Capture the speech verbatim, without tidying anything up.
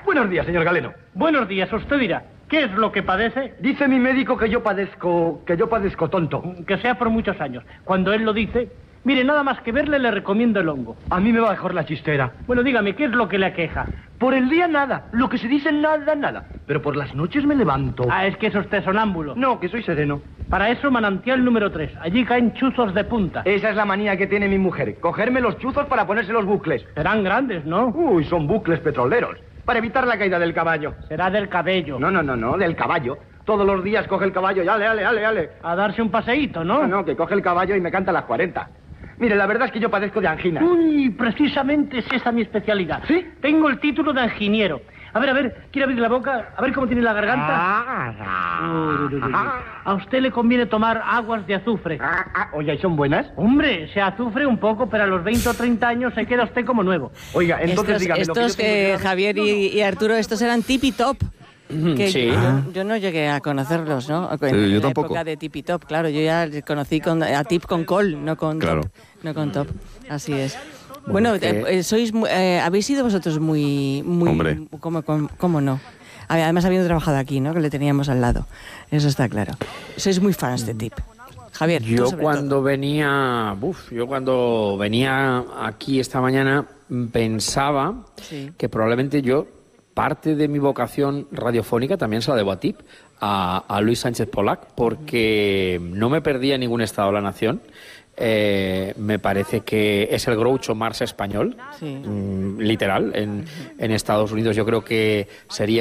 Buenos días, señor Galeno. Buenos días, usted dirá, ¿qué es lo que padece? Dice mi médico que yo padezco, que yo padezco tonto. Que sea por muchos años. Cuando él lo dice, mire, nada más que verle le recomiendo el hongo. A mí me va mejor la chistera. Bueno, dígame, ¿qué es lo que le aqueja? Por el día nada, lo que se dice nada, nada. Pero por las noches me levanto. Ah, es que es usted sonámbulo. No, que soy sereno. Para eso manantial número tres. Allí caen chuzos de punta. Esa es la manía que tiene mi mujer, cogerme los chuzos para ponerse los bucles. Serán grandes, ¿no? Uy, son bucles petroleros. Para evitar la caída del caballo. Será del cabello. No, no, no, no, del caballo. Todos los días coge el caballo y ale, ale, ale, ale. A darse un paseíto, ¿no? No, no, que coge el caballo y me canta las cuarenta. Mire, la verdad es que yo padezco de angina. Uy, precisamente es esa mi especialidad. ¿Sí? Tengo el título de anginiero. A ver, a ver, ¿quiere abrir la boca? A ver cómo tiene la garganta. Uy, uy, uy, uy. A usted le conviene tomar aguas de azufre. Ah, ah, oye, ¿y son buenas? Hombre, se azufre un poco, pero a los veinte o treinta años se queda usted como nuevo. Oiga, entonces Estos, dígame estos lo que yo tengo eh, que dar. Javier y, y Arturo, estos eran Tipi Top. Que Sí. yo, yo no llegué a conocerlos, ¿no? En, Sí, yo en la tampoco. época de Tipi Top, claro. Yo ya les conocí con, a Tip con Col, no con Claro. Top. No con Top, así es. Bueno, que- eh, eh, sois, mu- eh, habéis sido vosotros muy... muy Hombre. ¿cómo, cómo, cómo no? Además, habiendo trabajado aquí, ¿no? Que le teníamos al lado. Eso está claro. Sois muy fans de Tip. Javier, tú Yo sobre cuando todo. venía, uf, yo cuando venía aquí esta mañana mm, pensaba Sí. que probablemente yo parte de mi vocación radiofónica también se la debo a Tip, a, a Luis Sánchez Polac, porque no me perdía ningún Estado de la Nación. Eh, me parece que es el Groucho Marx español, Sí. mm, literal, en, en Estados Unidos. Yo creo que sería